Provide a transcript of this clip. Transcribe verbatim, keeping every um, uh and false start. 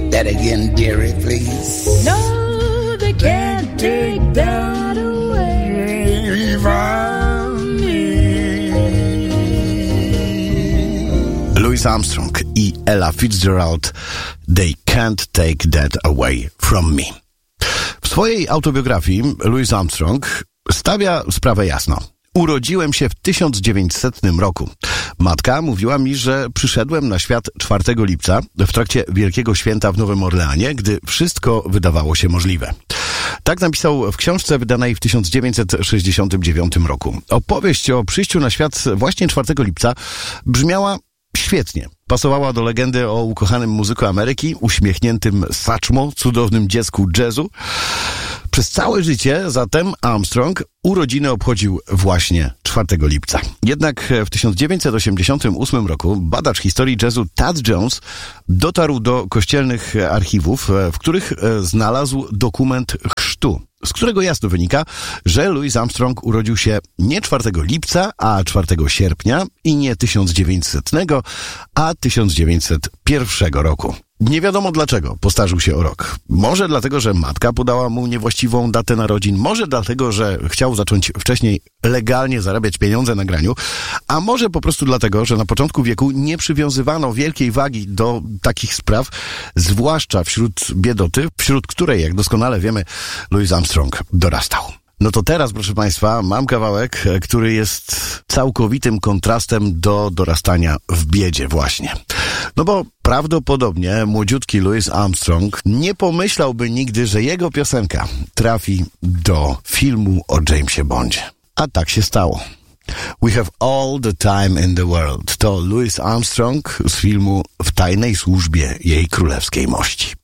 that again, dearie, please. No, they can't take that away from me. Louis Armstrong i Ella Fitzgerald, They Can't Take That Away From Me. W swojej autobiografii Louis Armstrong stawia sprawę jasno. Urodziłem się w tysiąc dziewięćsetnym roku. Matka mówiła mi, że przyszedłem na świat czwartego lipca w trakcie Wielkiego Święta w Nowym Orleanie, gdy wszystko wydawało się możliwe. Tak napisał w książce wydanej w tysiąc dziewięćset sześćdziesiątym dziewiątym roku. Opowieść o przyjściu na świat właśnie czwartego lipca brzmiała świetnie. Pasowała do legendy o ukochanym muzyku Ameryki, uśmiechniętym Satchmo, cudownym dziecku jazzu. Przez całe życie zatem Armstrong urodziny obchodził właśnie czwartego lipca. Jednak w tysiąc dziewięćset osiemdziesiątym ósmym roku badacz historii jazzu Thad Jones dotarł do kościelnych archiwów, w których znalazł dokument chrztu, z którego jasno wynika, że Louis Armstrong urodził się nie czwartego lipca, a czwartego sierpnia i nie tysiąc dziewięćsetnego, a tysiąc dziewięćset pierwszego roku. Nie wiadomo dlaczego postarzył się o rok. Może dlatego, że matka podała mu niewłaściwą datę narodzin, może dlatego, że chciał zacząć wcześniej legalnie zarabiać pieniądze na graniu, a może po prostu dlatego, że na początku wieku nie przywiązywano wielkiej wagi do takich spraw, zwłaszcza wśród biedoty, wśród której, jak doskonale wiemy, Louis Armstrong dorastał. No to teraz, proszę Państwa, mam kawałek, który jest całkowitym kontrastem do dorastania w biedzie właśnie. No bo prawdopodobnie młodziutki Louis Armstrong nie pomyślałby nigdy, że jego piosenka trafi do filmu o Jamesie Bondzie. A tak się stało. We have all the time in the world. To Louis Armstrong z filmu W tajnej służbie jej królewskiej mości.